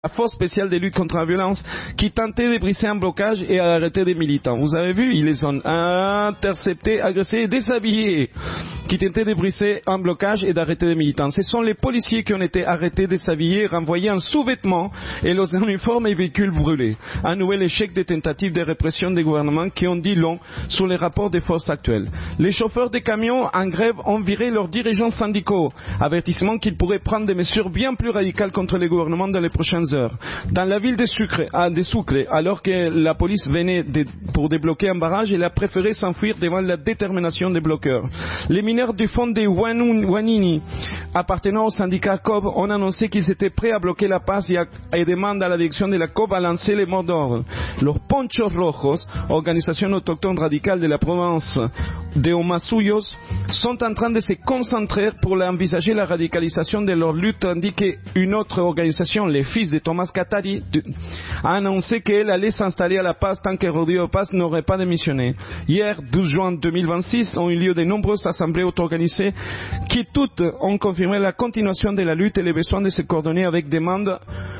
la force spéciale de lutte contre la violence qui tentait de briser un blocage et arrêter des militants. Vous avez vu, ils les ont interceptés, agressés et déshabillés, qui tentaient de briser un blocage et d'arrêter des militants. Ce sont les policiers qui ont été arrêtés, déshabillés, renvoyés en sous-vêtements et leurs uniformes et véhicules brûlés. Un nouvel échec des tentatives de répression des gouvernements qui ont dit long sur les rapports des forces actuelles. Les chauffeurs des camions en grève ont viré leurs dirigeants syndicaux. Avertissement qu'ils pourraient prendre des mesures bien plus radicales contre les gouvernements dans les prochaines heures. Dans la ville de Sucre, alors que la police venait pour débloquer un barrage, elle a préféré s'enfuir devant la détermination des bloqueurs. Les mineurs du fond des Wanini, appartenant au syndicat COB, ont annoncé qu'ils étaient prêts à bloquer la passe et demandent à la direction de la COB à lancer les mots d'ordre. Los Ponchos Rojos, organisation autochtone radicale de la province de Omasuyos, sont en train de se concentrer pour envisager la radicalisation de leur lutte, tandis qu'une autre organisation, les Fils de Thomas Katari, a annoncé qu'elle allait s'installer à La Paz tant que Rodrigo Paz n'aurait pas démissionné. Hier, 12 juin 2026, ont eu lieu de nombreuses assemblées auto-organisées qui toutes ont confirmé la continuation de la lutte et le besoin de se coordonner avec demandes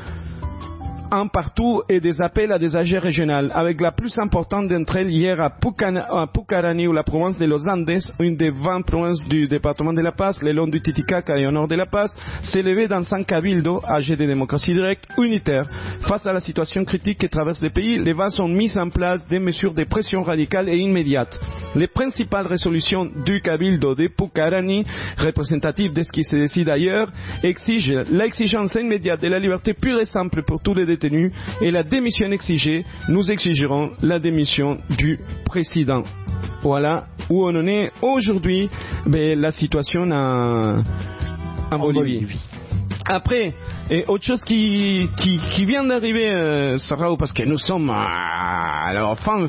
un partout et des appels à des AG régionales, avec la plus importante d'entre elles hier à Pucarani, ou la province de Los Andes, une des 20 provinces du département de La Paz, le long du Titicaca et au nord de La Paz, s'est levée dans un cabildo âgé de démocratie directe unitaire. Face à la situation critique que traverse le pays, les VAS ont mis en place des mesures de pression radicales et immédiates. Les principales résolutions du cabildo de Pucarani, représentatives de ce qui se décide ailleurs, exigent l'exigence immédiate de la liberté pure et simple pour tous les détenus et la démission exigée. Nous exigerons la démission du président. Voilà où on en est aujourd'hui, la situation en Bolivie. Après, autre chose qui vient d'arriver, Sarah, parce que nous sommes à la fin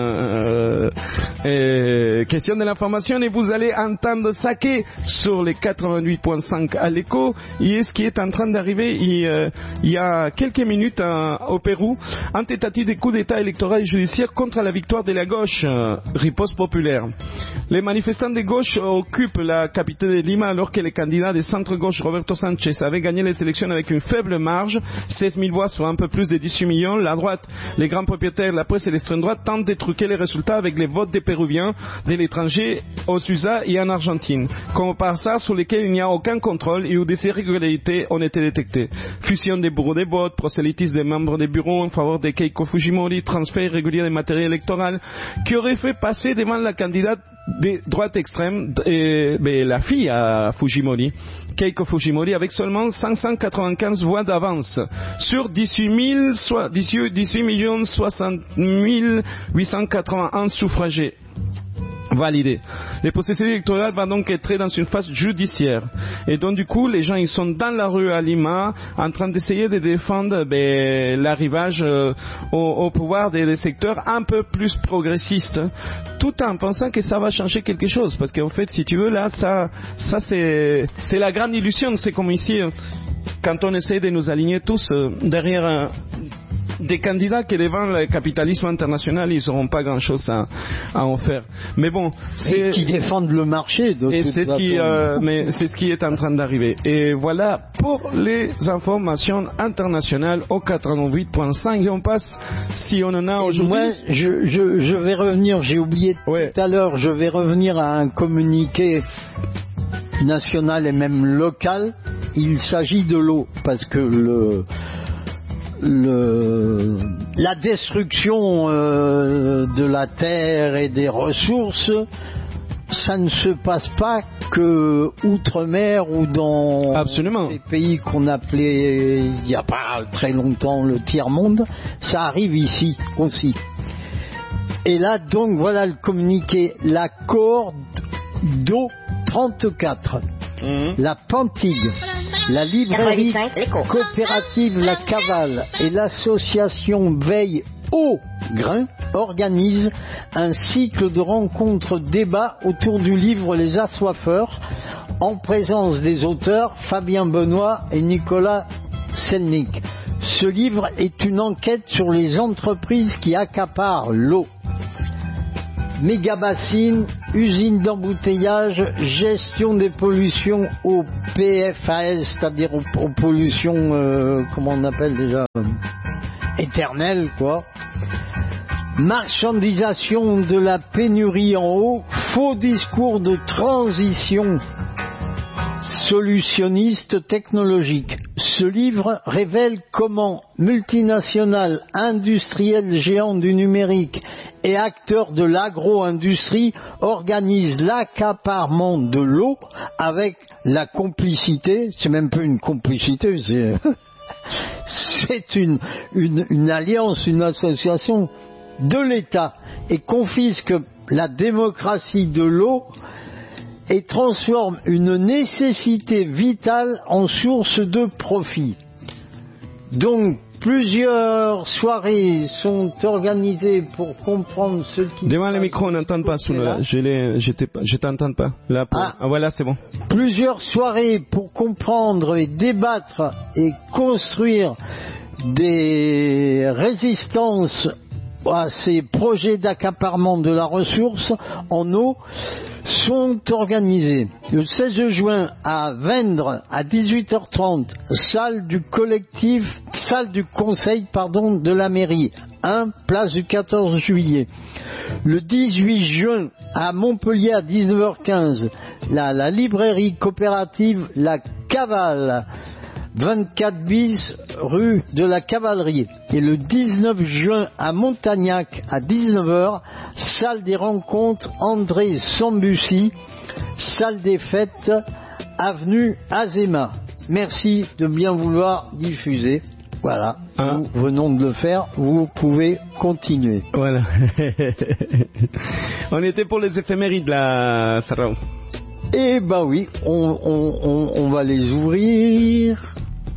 question de l'information, et vous allez entendre ça que sur les 88.5 à l'écho, et ce qui est en train d'arriver il y a quelques minutes au Pérou, un tentative de coup d'état électoral et judiciaire contre la victoire de la gauche, riposte populaire. Les manifestants de gauche occupent la capitale de Lima alors que le candidat de centre-gauche Roberto Sanchez avait gagné les élections avec une faible marge, 16 000 voix sur un peu plus de 18 millions. La droite, les grands propriétaires, la presse et l'extrême droite tentent de truquer les résultats avec les votes des Péruviens, de l'étranger, aux USA et en Argentine, comme par hasard sur lesquels il n'y a aucun contrôle et où des irrégularités ont été détectées. Fusion des bureaux de vote, prosélytisme des membres des bureaux en faveur de Keiko Fujimori, transfert irrégulier des matériels électoraux, qui aurait fait passer devant la candidate de droite extrême, la fille à Fujimori, Keiko Fujimori, avec seulement 595 voix d'avance sur 18 60 881 suffragés validés. Le processus électoral va donc être dans une phase judiciaire. Et donc, du coup, les gens, ils sont dans la rue à Lima, en train d'essayer de défendre l'arrivage au pouvoir des secteurs un peu plus progressistes, tout en pensant que ça va changer quelque chose. Parce qu'en fait, si tu veux, là, ça c'est la grande illusion. C'est comme ici, quand on essaie de nous aligner tous derrière des candidats qui devant le capitalisme international, ils n'auront pas grand-chose à en faire. Mais bon, et qui défendent le marché de toute façon. Mais c'est ce qui est en train d'arriver. Et voilà pour les informations internationales au 88.5. Et on passe, si on en a aujourd'hui. Moi, je vais revenir. J'ai oublié tout à l'heure. Je vais revenir à un communiqué national et même local. Il s'agit de l'eau, parce que la destruction de la terre et des ressources, ça ne se passe pas que outre-mer ou dans ces pays qu'on appelait il n'y a pas très longtemps le tiers-monde, ça arrive ici aussi. Et là donc voilà le communiqué, la cohorte d'eau 34, la Pantigue, la librairie coopérative La Cavale et l'association Veille au Grain organisent un cycle de rencontres débats autour du livre Les Assoiffeurs, en présence des auteurs Fabien Benoît et Nicolas Selnik. Ce livre est une enquête sur les entreprises qui accaparent l'eau. Mégabassines usines d'embouteillage, gestion des pollutions au PFAS, c'est-à-dire aux pollutions, comment on appelle déjà, éternelles, quoi. Marchandisation de la pénurie en eau, faux discours de transition solutionniste technologique. Ce livre révèle comment multinationales, industriels géants du numérique et acteurs de l'agro-industrie organisent l'accaparement de l'eau avec la complicité, c'est même pas une complicité, c'est une alliance, une association de l'État, et confisque la démocratie de l'eau et transforme une nécessité vitale en source de profit. Donc, plusieurs soirées sont organisées pour comprendre ce qui... Devant le micro, on n'entend pas sous là. Je t'entends pas. Là, voilà, c'est bon. Plusieurs soirées pour comprendre et débattre et construire des résistances à ces projets d'accaparement de la ressource en eau sont organisés. Le 16 juin à Vendre à 18h30, salle du conseil de la mairie, 1 place du 14 juillet. Le 18 juin à Montpellier à 19h15, la librairie coopérative La Cavale, 24 bis rue de la Cavalerie. Et le 19 juin à Montagnac à 19h, salle des rencontres André Sambucy, salle des fêtes avenue Azéma. Merci de bien vouloir diffuser. Voilà, nous venons de le faire, vous pouvez continuer. Voilà. On était pour les éphémérides là, Sarah. Eh ben oui, on va les ouvrir.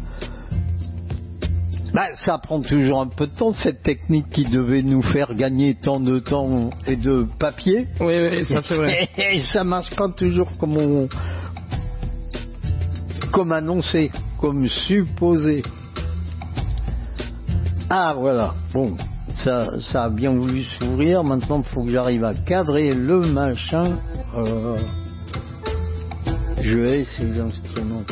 Ça prend toujours un peu de temps, cette technique qui devait nous faire gagner tant de temps et de papier. Oui, ça c'est vrai. Et ça marche pas toujours comme annoncé, comme supposé. Ah voilà, bon, ça a bien voulu s'ouvrir, maintenant il faut que j'arrive à cadrer le machin. Je hais ces instruments.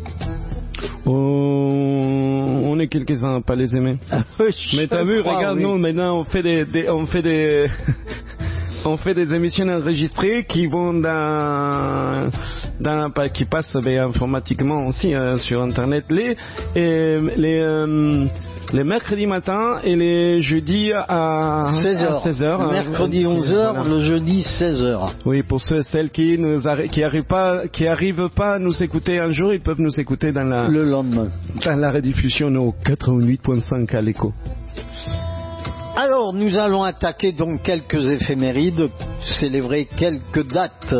On est quelques-uns à pas les aimer. Mais t'as vu, regarde, oui. Nous maintenant on fait on fait des émissions enregistrées qui vont qui passent informatiquement aussi sur internet les mercredis matins et les jeudis à 16h. Le mercredi 11h, voilà. Le jeudi 16h. Oui, pour ceux et celles qui arrivent pas à nous écouter un jour, ils peuvent nous écouter le lendemain. Dans la rediffusion au 88.5 à l'écho. Alors, nous allons attaquer donc quelques éphémérides, célébrer quelques dates.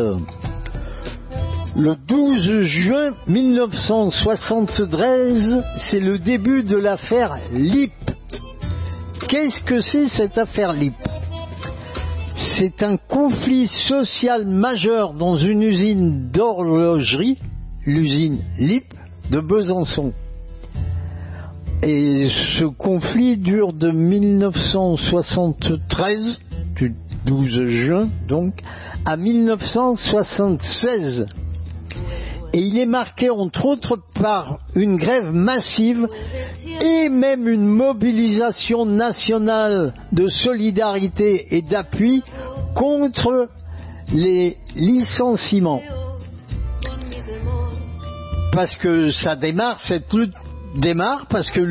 Le 12 juin 1973, c'est le début de l'affaire LIP. Qu'est-ce que c'est cette affaire LIP ? C'est un conflit social majeur dans une usine d'horlogerie, l'usine LIP de Besançon. Et ce conflit dure de 1973, du 12 juin donc, à 1976. Et il est marqué entre autres par une grève massive et même une mobilisation nationale de solidarité et d'appui contre les licenciements. Parce que ça démarre, cette lutte démarre parce que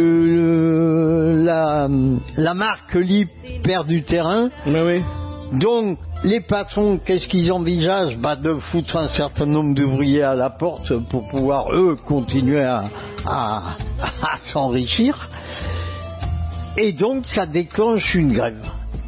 la marque LIP perd du terrain. Mais oui. Donc les patrons, qu'est-ce qu'ils envisagent ? De foutre un certain nombre d'ouvriers à la porte pour pouvoir eux continuer à s'enrichir. Et donc ça déclenche une grève.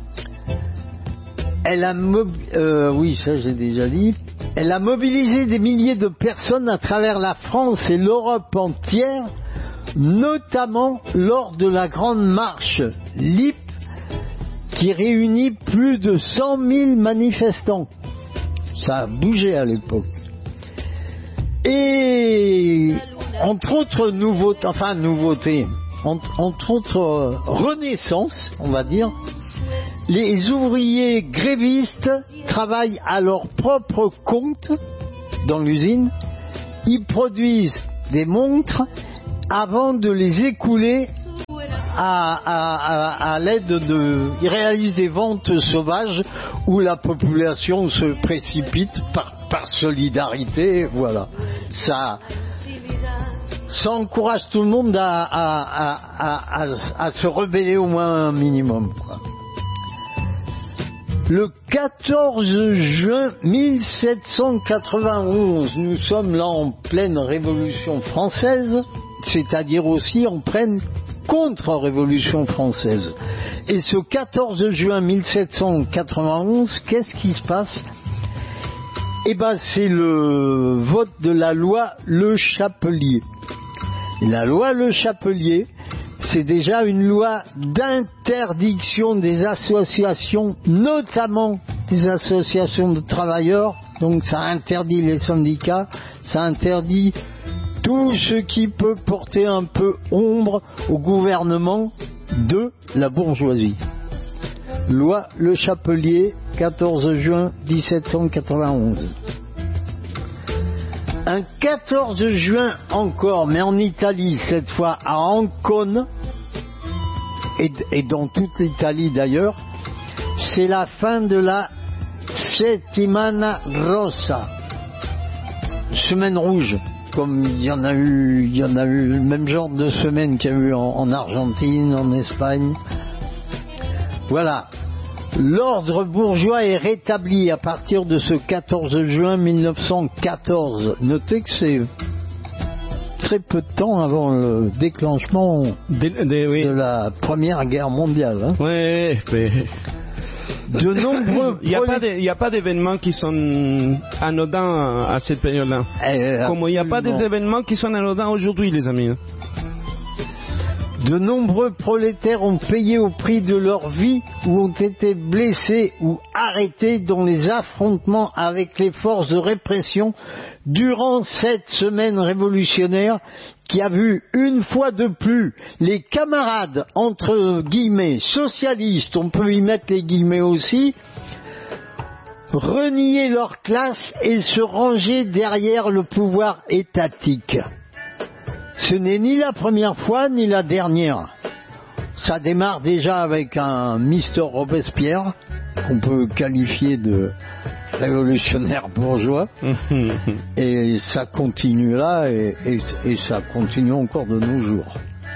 Oui, ça j'ai déjà dit. Elle a mobilisé des milliers de personnes à travers la France et l'Europe entière, notamment lors de la grande marche LIP qui réunit plus de 100 000 manifestants. Ça a bougé à l'époque. Et entre autres nouveautés, entre autres renaissance, on va dire, les ouvriers grévistes travaillent à leur propre compte dans l'usine. Ils produisent des montres avant de les écouler à l'aide de... Ils réalisent des ventes sauvages où la population se précipite par solidarité. Voilà. Ça encourage tout le monde à se rebeller au moins un minimum, quoi. Le 14 juin 1791, nous sommes là en pleine Révolution française, c'est-à-dire aussi en pleine contre-révolution française. Et ce 14 juin 1791, qu'est-ce qui se passe ? Eh ben, c'est le vote de la loi Le Chapelier. La loi Le Chapelier, c'est déjà une loi d'interdiction des associations, notamment des associations de travailleurs. Donc ça interdit les syndicats, ça interdit tout ce qui peut porter un peu ombre au gouvernement de la bourgeoisie. Loi Le Chapelier, 14 juin 1791. Un 14 juin encore, mais en Italie, cette fois à Ancône, et dans toute l'Italie d'ailleurs, c'est la fin de la Settimana Rossa, semaine rouge, comme il y en a eu le même genre de semaine qu'il y a eu en Argentine, en Espagne. Voilà. L'ordre bourgeois est rétabli à partir de ce 14 juin 1914. Notez que c'est très peu de temps avant le déclenchement de la Première Guerre mondiale. Hein. Oui, mais... De nombreux... Il n'y a pas d'événements qui sont anodins à cette période-là. Comme il n'y a pas des événements qui sont anodins aujourd'hui, les amis. De nombreux prolétaires ont payé au prix de leur vie ou ont été blessés ou arrêtés dans les affrontements avec les forces de répression durant cette semaine révolutionnaire qui a vu une fois de plus les camarades, entre guillemets, socialistes, on peut y mettre les guillemets aussi, renier leur classe et se ranger derrière le pouvoir étatique. Ce n'est ni la première fois ni la dernière. Ça démarre déjà avec un Mister Robespierre, qu'on peut qualifier de révolutionnaire bourgeois, et ça continue là, et ça continue encore de nos jours.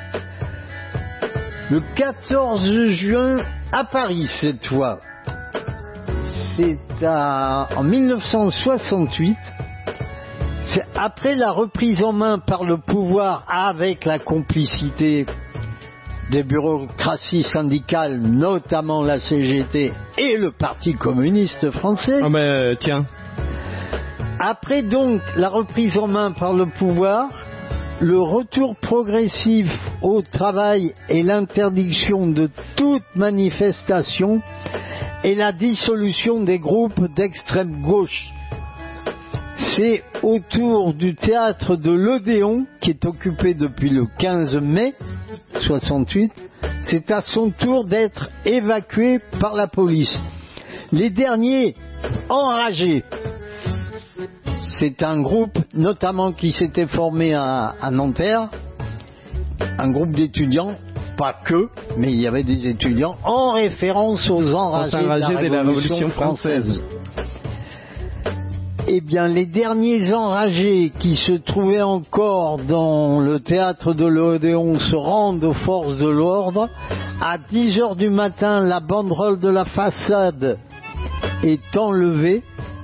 Le 14 juin, à Paris cette fois, c'est en 1968, c'est après la reprise en main par le pouvoir avec la complicité des bureaucraties syndicales, notamment la CGT et le Parti communiste français. Ah ben tiens. Après donc la reprise en main par le pouvoir, le retour progressif au travail et l'interdiction de toute manifestation et la dissolution des groupes d'extrême gauche. C'est autour du théâtre de l'Odéon, qui est occupé depuis le 15 mai 68, c'est à son tour d'être évacué par la police. Les derniers enragés, c'est un groupe notamment qui s'était formé à Nanterre, un groupe d'étudiants, pas que, mais il y avait des étudiants en référence aux enragés de la Révolution française. Eh bien, les derniers enragés qui se trouvaient encore dans le théâtre de l'Odéon se rendent aux forces de l'ordre. À 10h du matin, la banderole de la façade est enlevée.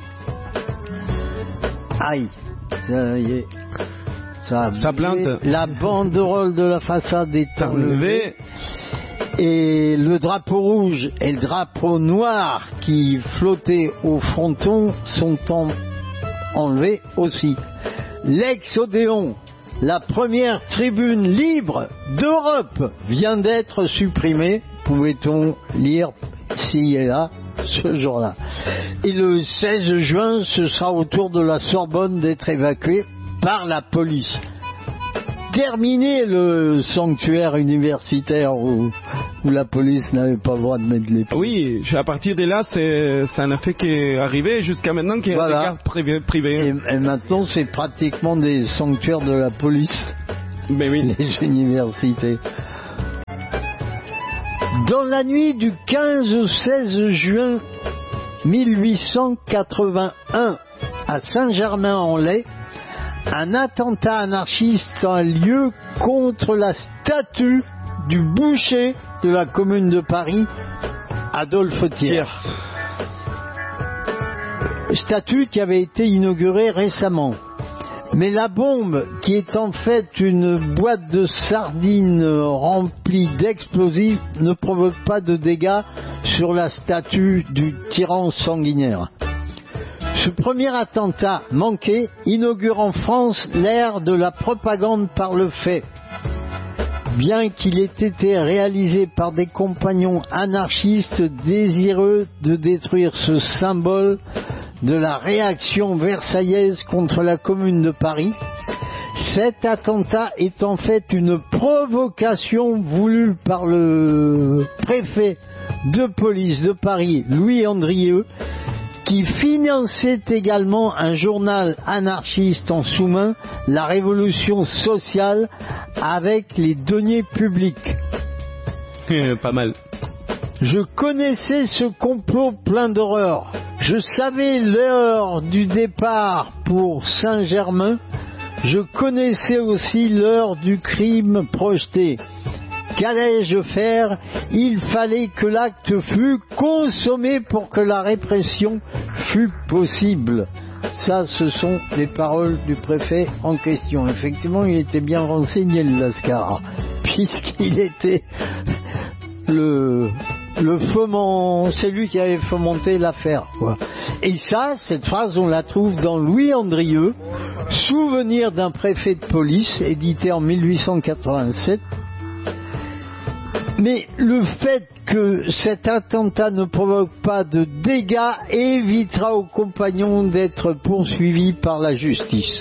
Aïe, ça y est. Ça plante. La banderole de la façade est enlevée. Et le drapeau rouge et le drapeau noir qui flottaient au fronton sont enlevés aussi. L'ex-Odéon, la première tribune libre d'Europe, vient d'être supprimée. Pouvait-on lire ci et là ce jour-là. Et le 16 juin, ce sera au tour de la Sorbonne d'être évacuée par la police. terminé le sanctuaire universitaire où la police n'avait pas le droit de mettre les pieds. Oui, à partir de là, ça n'a fait qu'arriver jusqu'à maintenant qu'il y a des gardes privés. Et maintenant, c'est pratiquement des sanctuaires de la police. Mais oui. Les universités. Dans la nuit du 15 au 16 juin 1881, à Saint-Germain-en-Laye, un attentat anarchiste a lieu contre la statue du boucher de la commune de Paris, Adolphe Thiers. Statue qui avait été inaugurée récemment. Mais la bombe, qui est en fait une boîte de sardines remplie d'explosifs, ne provoque pas de dégâts sur la statue du tyran sanguinaire. Ce premier attentat manqué inaugure en France l'ère de la propagande par le fait. Bien qu'il ait été réalisé par des compagnons anarchistes désireux de détruire ce symbole de la réaction versaillaise contre la Commune de Paris, cet attentat est en fait une provocation voulue par le préfet de police de Paris, Louis Andrieux, qui finançait également un journal anarchiste en sous-main, La Révolution sociale, avec les deniers publics. Pas mal. Je connaissais ce complot plein d'horreur. Je savais l'heure du départ pour Saint-Germain. Je connaissais aussi l'heure du crime projeté. Qu'allais-je faire? Il fallait que l'acte fût consommé pour que la répression fût possible. Ça, ce sont les paroles du préfet en question. Effectivement, il était bien renseigné, le Lascar, puisqu'il était c'est lui qui avait fomenté l'affaire, quoi. Et ça, cette phrase, on la trouve dans Louis Andrieux, Souvenir d'un préfet de police, édité en 1887. Mais le fait que cet attentat ne provoque pas de dégâts évitera aux compagnons d'être poursuivis par la justice.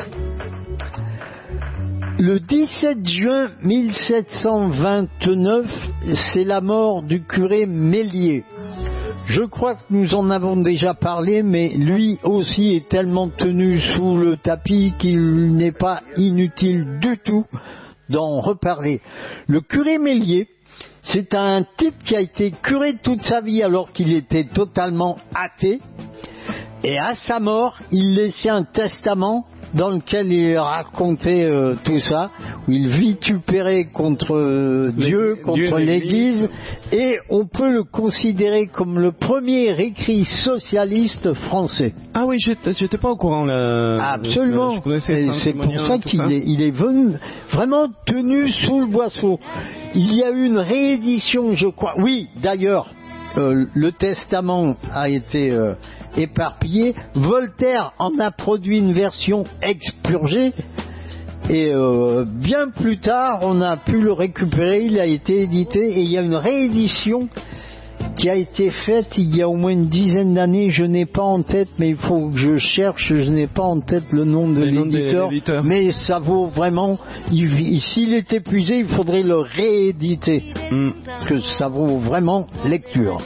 Le 17 juin 1729, c'est la mort du curé Mélier. Je crois que nous en avons déjà parlé, mais lui aussi est tellement tenu sous le tapis qu'il n'est pas inutile du tout d'en reparler. Le curé Mélier, c'est un type qui a été curé toute sa vie alors qu'il était totalement athée. Et à sa mort, il laissait un testament dans lequel il racontait tout ça, où il vitupérait contre Dieu, contre l'Église, et on peut le considérer comme le premier écrit socialiste français. Ah oui, j'étais pas au courant là. Absolument. C'est pour ça qu'il est venu vraiment tenu sous le boisseau. Il y a eu une réédition, je crois. Oui, d'ailleurs, le testament a été éparpillé. Voltaire en a produit une version expurgée et bien plus tard on a pu le récupérer, il a été édité et il y a une réédition qui a été faite il y a au moins une dizaine d'années. Je n'ai pas en tête, mais il faut que je cherche, je n'ai pas en tête le nom de l'éditeur, mais ça vaut vraiment, s'il est épuisé, il faudrait le rééditer, parce que ça vaut vraiment lecture.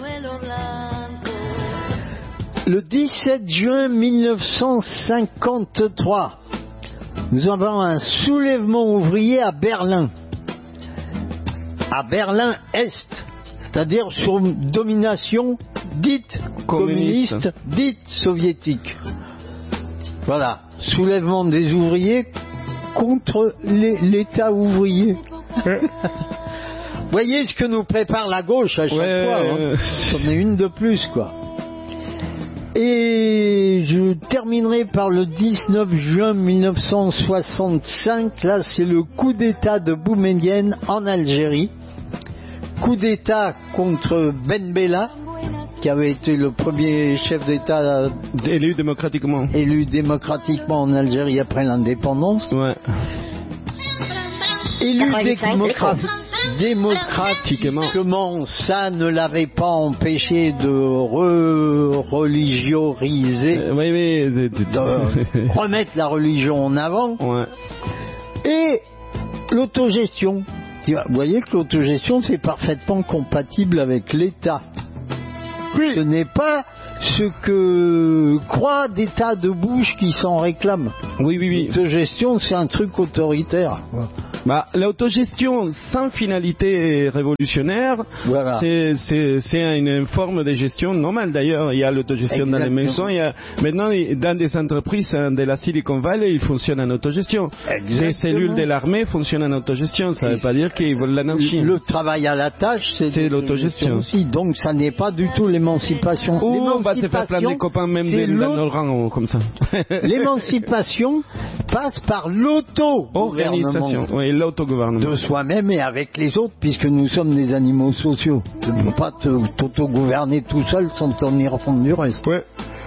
Le 17 juin 1953, nous avons un soulèvement ouvrier à Berlin Est, c'est-à-dire sur une domination dite communiste, dite soviétique. Voilà, soulèvement des ouvriers contre l'État ouvrier. Voyez ce que nous prépare la gauche à chaque fois. Hein. C'en est une de plus, quoi. Et je terminerai par le 19 juin 1965. Là, c'est le coup d'État de Boumedienne en Algérie. Coup d'État contre Ben Bella, qui avait été le premier chef d'État élu démocratiquement en Algérie après l'indépendance. Ouais. Élu démocratiquement, ça ne l'avait pas empêché de religioriser, de remettre la religion en avant. Ouais. Et L'autogestion. Vous voyez que l'autogestion, c'est parfaitement compatible avec l'État. Oui. Ce n'est pas ce que croient des tas de bouches qui s'en réclament. Oui. L'autogestion, c'est un truc autoritaire. L'autogestion sans finalité révolutionnaire, voilà. C'est une forme de gestion normale. D'ailleurs, il y a l'autogestion dans les maisons. Il y a, maintenant, dans des entreprises de la Silicon Valley, ils fonctionnent en autogestion. Les cellules de l'armée fonctionnent en autogestion. Ça ne veut pas dire qu'ils veulent l'anarchie. Le travail à la tâche, c'est l'autogestion aussi. Donc, ça n'est pas du tout l'émancipation. On va se faire plein de copains même dans nos rangs comme ça. L'émancipation passe par l'auto-organisation. Oui, l'autogouvernement. De soi-même et avec les autres, puisque nous sommes des animaux sociaux. Tu ne peux pas t'auto-gouverner tout seul sans tenir compte du reste. Ouais.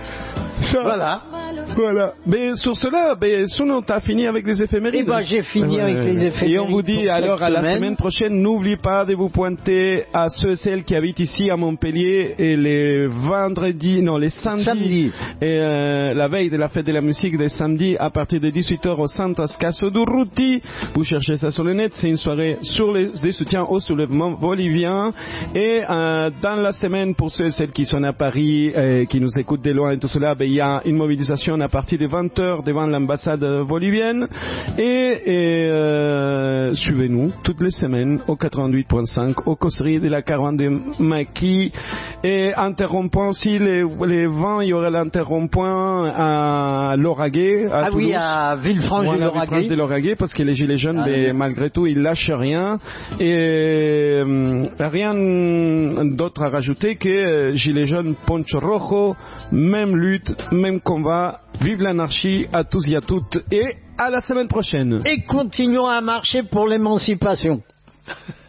Voilà. Mais sur cela, sinon t'as fini avec les éphémérides. J'ai fini avec les éphémérides. Et on vous dit alors à la semaine prochaine, n'oubliez pas de vous pointer à ceux et celles qui habitent ici à Montpellier et les samedis. Et la veille de la fête de la musique des samedis à partir de 18h au Centre Scasso Durruti. Vous cherchez ça sur le net, c'est une soirée sur des soutiens au soulèvement bolivien. Et dans la semaine, pour ceux et celles qui sont à Paris, qui nous écoutent de loin et tout cela, il y a une mobilisation à partir de 20h devant l'ambassade bolivienne et suivez-nous toutes les semaines au 88.5 au Cosserie de la Caravane de Maki et interrompant aussi les vents, il y aura l'interrompoint à Lauragais à Toulouse. À Villefranche de Lauragais parce que les gilets jaunes malgré tout ils lâchent rien et rien d'autre à rajouter que gilets jaunes poncho rojo, même lutte, même combat. Vive l'anarchie à tous et à toutes et à la semaine prochaine. Et continuons à marcher pour l'émancipation.